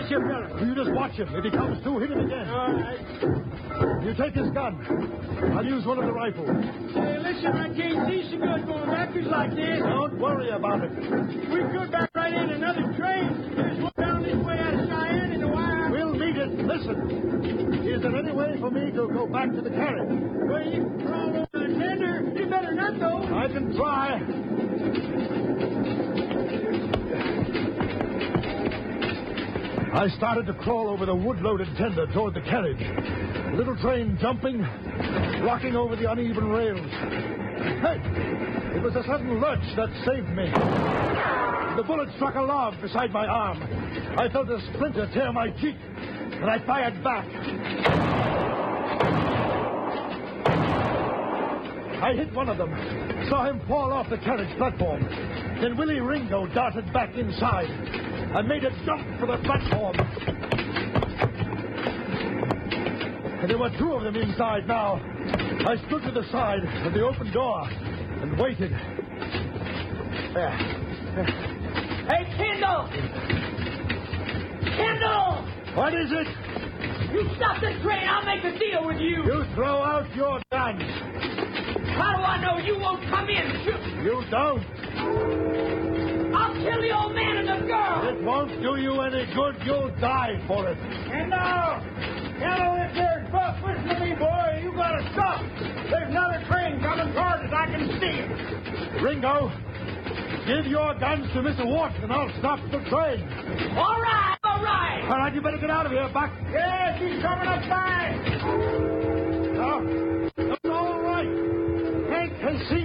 this here fella. You just watch him. If he comes to, hit him again. All right. You take his gun. I'll use one of the rifles. Hey, listen, I can't see so good going backwards like this. Don't worry about it. We could back right in another train. There's one down this way out of Cheyenne and the wire. We'll meet it. Listen. Is there any way for me to go back to the carriage? Well, you can crawl over the tender. You better not, though. I can try. I started to crawl over the wood-loaded tender toward the carriage. The little train jumping, rocking over the uneven rails. Hey! It was a sudden lurch that saved me. The bullet struck a log beside my arm. I felt a splinter tear my cheek, and I fired back. I hit one of them, saw him fall off the carriage platform. Then Willie Ringo darted back inside. I made a jump for the platform. And there were two of them inside now. I stood to the side of the open door and waited. There. Hey, Kendall! Kendall! What is it? You stop this train, I'll make a deal with you. You throw out your guns. How do I know you won't come in? Shoot. You don't. I'll kill the old man and the girl. It won't do you any good. You'll die for it. Kendall, if there's Buck, listen to me, boy. You gotta stop. There's another train coming towards us. I can see it. Ringo, give your guns to Mr. Wharton and I'll stop the train. All right. All right, you better get out of here, Buck. Yes, he's coming up fine. No, that's all right. Hank can see